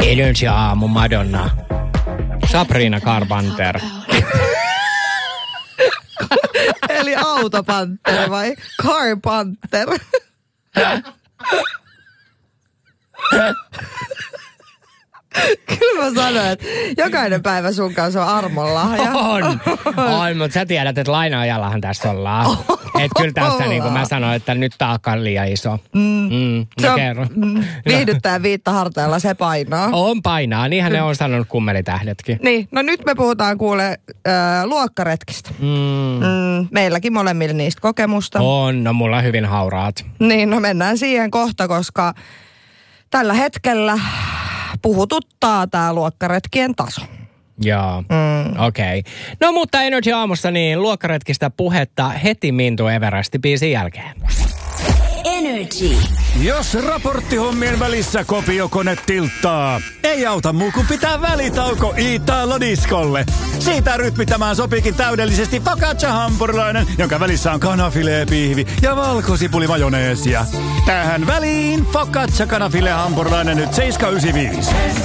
Energy aamu Madonna. Sabrina Carpenter. Eli autopanter vai Carpenter? Kyllä mä sanoin, että jokainen päivä sun kanssa on armonlahja. On, mutta sä tiedät, että laina-ajallahan tässä ollaan. Että kyllä tässä niin kuin mä sanoin, että nyt taakka on liian iso. Se on, viihdyttää viitta harteilla, se painaa. On painaa, niinhän ne on sanonut kummelitähdetkin. Niin, no nyt me puhutaan kuule luokkaretkistä. Meilläkin molemmilla niistä kokemusta. On, no mulla on hyvin hauraat. Niin, no mennään siihen kohta, koska tällä hetkellä puhututtaa tää luokkaretkien taso. Joo, okei. No mutta Energy aamussa niin luokkaretkistä puhetta heti Mintu Everesti-biisin jälkeen. Energy. Jos raporttihommien välissä kopiokone tilttaa, ei auta muu kuin pitää välitauko Italo-diskolle. Siitä rytmittämään sopiikin täydellisesti focaccia-hampurilainen, jonka välissä on kanafilee-pihvi ja valkosipuli-majoneesia. Tähän väliin focaccia-kanafile-hampurilainen nyt 7,95.